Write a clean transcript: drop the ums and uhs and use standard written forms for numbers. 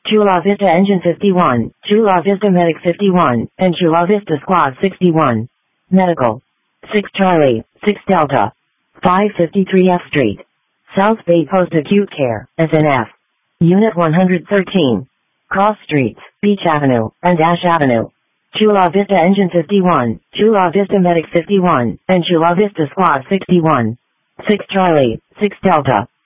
Chula Vista Engine 51, Chula Vista Medic 51, and Chula Vista Squad 61. Medical. 6 Charlie, 6 Delta. 553 F Street. South Bay Post Acute Care, SNF. Unit 113. Cross Streets, Beach Avenue, and Ash Avenue. Chula Vista Engine 51, Chula Vista Medic 51, and Chula Vista Squad 61. 6 Charlie, 6 Delta.